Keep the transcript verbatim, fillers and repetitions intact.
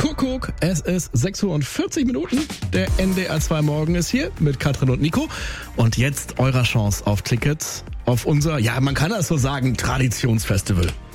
Kuckuck, es ist sechs Uhr und vierzig Minuten. Der N D R zwei Morgen ist hier mit Katrin und Nico. Und jetzt eure Chance auf Tickets auf unser, ja, man kann das so sagen, Traditionsfestival.